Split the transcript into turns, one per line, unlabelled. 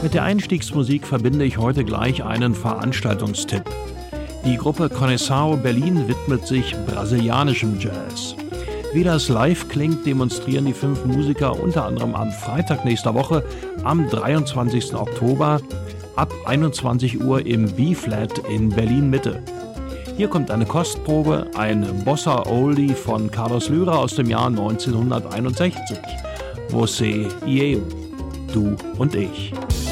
Mit der Einstiegsmusik verbinde ich heute gleich einen Veranstaltungstipp. Die Gruppe Conexão Berlin widmet sich brasilianischem Jazz. Wie das live klingt, demonstrieren die 5 Musiker unter anderem am Freitag nächster Woche, am 23. Oktober, ab 21 Uhr im B-Flat in Berlin-Mitte. Hier kommt eine Kostprobe, ein Bossa-Oldie von Carlos Lyra aus dem Jahr 1961. Você e eu, du und ich.